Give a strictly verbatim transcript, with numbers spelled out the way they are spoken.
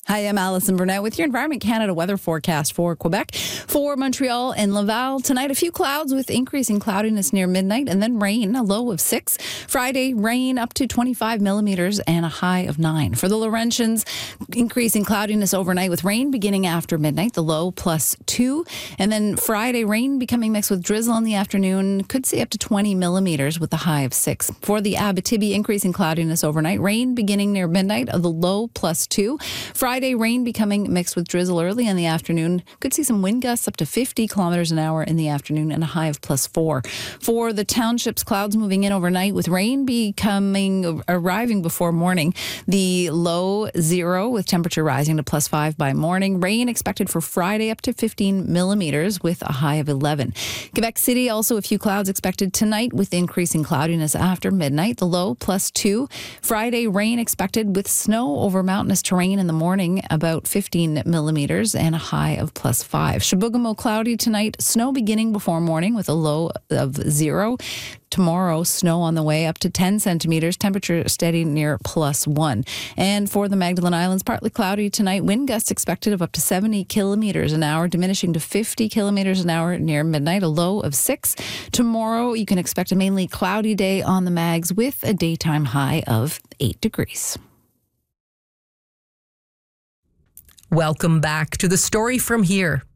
Hi, I'm Allison Burnett with your Environment Canada weather forecast for Quebec. For Montreal and Laval, tonight a few clouds with increasing cloudiness near midnight and then rain, a low of six. Friday, rain up to twenty-five millimeters and a high of nine. For the Laurentians, increasing cloudiness overnight with rain beginning after midnight, the low plus two. And then Friday, rain becoming mixed with drizzle in the afternoon, could see up to twenty millimeters with a high of six. For the Abitibi, increasing cloudiness overnight, rain beginning near midnight, the low plus two. Friday, Friday, rain becoming mixed with drizzle early in the afternoon. Could see some wind gusts up to fifty kilometers an hour in the afternoon and a high of plus four. For the townships, clouds moving in overnight with rain becoming, arriving before morning. The low zero with temperature rising to plus five by morning. Rain expected for Friday up to fifteen millimeters with a high of eleven. Quebec City, also a few clouds expected tonight with increasing cloudiness after midnight. The low plus two. Friday, rain expected with snow over mountainous terrain in the morning, about fifteen millimeters and a high of plus five. Chibougamau, cloudy tonight, snow beginning before morning with a low of zero. Tomorrow, snow on the way up to ten centimeters, temperature steady near plus one. And for the Magdalen Islands, partly cloudy tonight, wind gusts expected of up to seventy kilometers an hour, diminishing to fifty kilometers an hour near midnight, a low of six. Tomorrow, you can expect a mainly cloudy day on the Mags with a daytime high of eight degrees. Welcome back to the Story from Here.